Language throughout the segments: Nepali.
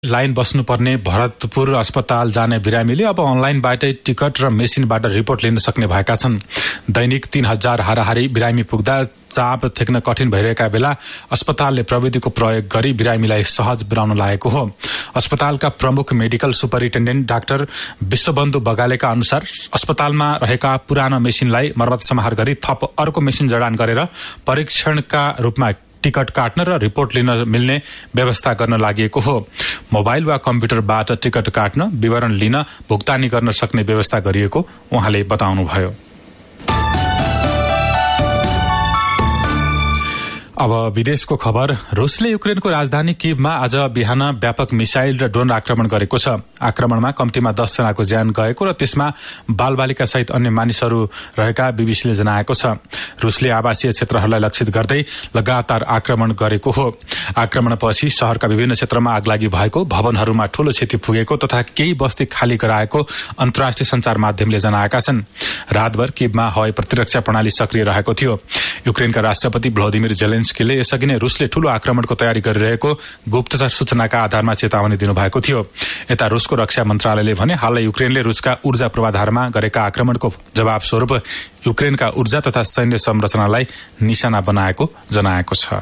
लाइन बस्नुपर्ने भरतपुर अस्पताल जाने बिरामीले अब अनलाइनबाटै टिकट र मेसिनबाट रिपोर्ट लिन सक्ने भएका छन्। दैनिक 3000 हाराहारी बिरामी पुग्दा चाप थेक्न कठिन भइरहेका बेला अस्पतालले प्रविधिको प्रयोग गरी बिरामीलाई सहज बनाउन लागेको हो। अस्पतालका प्रमुख मेडिकल सुपरिन्टेन्डेन्ट डाक्टर विश्वबन्धु बगालेका अनुसार अस्पतालमा रहेका पुरानो मेसिनलाई मर्मत समार गरी थप अर्को मेसिन जडान गरेर परीक्षणका रूपमा टिकट काट्न र रिपोर्ट लिन मिल्ने व्यवस्था गर्न लागि हो। मोबाइल वा कम्प्युटरबाट टिकट काट्न, विवरण लिन, भुक्तानी गर्न सक्ने व्यवस्था गरिएको उहाँले बताउनुभयो। अब विदेशको खबर। रुसले युक्रेनको राजधानी कीवमा आज बिहान व्यापक मिसाइल र ड्रोन आक्रमण गरेको छ। आक्रमणमा कम्तीमा 10 जनाको ज्यान गएको र त्यसमा बालबालिका सहित अन्य मानिसहरू रहेका बीबीसीले जनाएको छ। रुसले आवासीय क्षेत्रहरूलाई लक्षित गर्दै लगातार आक्रमण गरेको हो। आक्रमणपछि शहरका विभिन्न क्षेत्रमा आगलागी भएको, भवनहरूमा ठूलो क्षति पुगेको तथा केही बस्ती खाली गराएको अन्तर्राष्ट्रिय सञ्चार माध्यमले जनाएका छन्। रातभर कीवमा हवाई प्रतिरक्षा प्रणाली सक्रिय रहेको थियो। युक्रेनका राष्ट्रपति भ्लादिमिर जेलेन्स्कीले यसअघि नै रुसले ठूलो आक्रमणको तयारी गरिरहेको गुप्तचर सूचनाका आधारमा चेतावनी दिनुभएको थियो। यता रुसको रक्षा मन्त्रालयले भने हालै युक्रेनले रुसका ऊर्जा पूर्वाधारमा गरेका आक्रमणको जवाब स्वरूप युक्रेनका ऊर्जा तथा सैन्य संरचनालाई निशाना बनाएको जनाएको छ।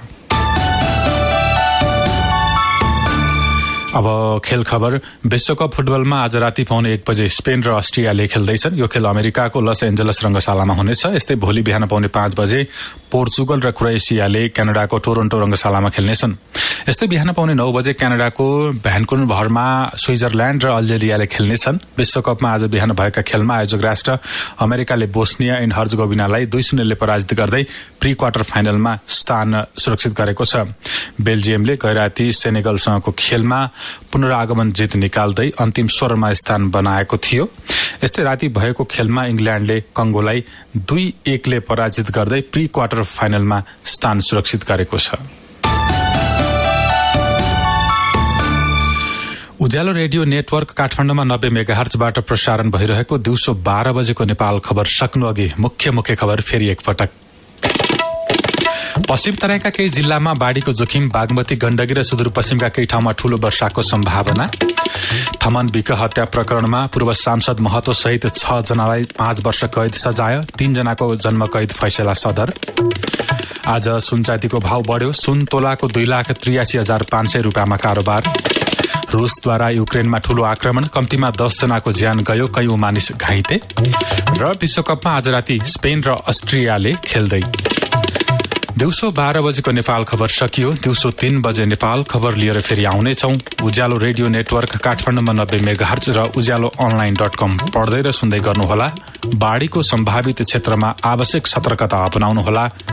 अब खेल खबर। विश्वकप फुटबलमा आज राति पाउने 1 बजे स्पेन र अस्ट्रियाले खेल्दैछन्। यो खेल अमेरिकाको लस एन्जलस रंगशालामा हुनेछ। यस्तै भोलि बिहान पाउने 5 बजे पोर्चुगल र क्रोएसियाले क्यानाडाको टोरन्टो रंगशालामा खेल्नेछन्। यस्तै बिहान पाउने 9 बजे क्यानाडाको भ्यान्कुभरमा स्विजरल्याण्ड र अल्जेरियाले खेल्नेछन्। विश्वकपमा आज बिहान भएका खेलमा आयोजक राष्ट्र अमेरिकाले बोस्निया एन्ड हर्जगोभिनालाई 2-0 ले पराजित गर्दै प्री क्वार्टर फाइनलमा स्थान सुरक्षित गरेको छ। बेल्जियमले गैराती सेनेगलसँगको खेलमा पुनरागमन जित निकाल्दै अन्तिम 16मा स्थान बनाएको थियो। यस्तै राति भएको खेलमा इङ्ल्याण्डले कंगोलाई 2-1 ले पराजित गर्दै प्री क्वार्टर फाइनलमा स्थान सुरक्षित गरेको छ। उज्यालो रेडियो नेटवर्क काठमाडौँमा 90 मेगाहर्जबाट प्रसारण भइरहेको दिउँसो 12 बजेको नेपाल खबर सक्नु अघि मुख्य खबर फेरि एकपटक। पश्चिम तराईका केही जिल्लामा बाढ़ीको जोखिम, बागमती, गण्डकी र सुदूरपश्चिमका केही ठाउँमा ठूलो वर्षाको सम्भावना। थमन विक हत्या प्रकरणमा पूर्व सांसद महतो सहित 6 जनालाई 5 वर्ष कैद सजाय, 3 जनाको जन्म कैद फैसला सदर। आज सुनचाँदीको भाव बढ्यो, सुन तोलाको 2,83,500 रुपियाँमा कारोबार। रुसद्वारा युक्रेनमा ठूलो आक्रमण, कम्तीमा 10 जनाको ज्यान गयो, कयौं मानिस घाइते। र विश्वकपमा आज राति स्पेन र अस्ट्रियाले खेल्दै। दिउँसो 12 बजेको नेपाल खबर सकियो। दिउँसो 3 बजे नेपाल खबर लिएर फेरि आउनेछौं। उज्यालो रेडियो नेटवर्क काठमाडौँमा 90 मेगाहर्ज र उज्यालो अनलाइन.com पढ्दै र सुन्दै गर्नुहोला। बाढ़ीको सम्भावित क्षेत्रमा आवश्यक सतर्कता अपनाउनुहोला।